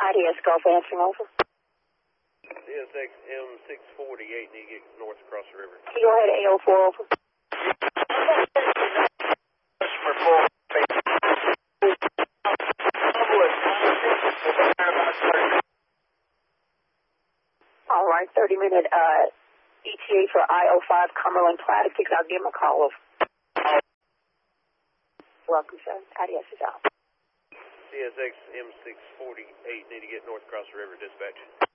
IDS Gulf answering over. CSX M648, need to get north across the river. Can you go ahead, AO4 over? All right, 30-minute ETA for I-05 Cumberland Platte. I'll give him a call over. Welcome, sir. IDS is out. CSX M648, need to get north across the river, dispatch.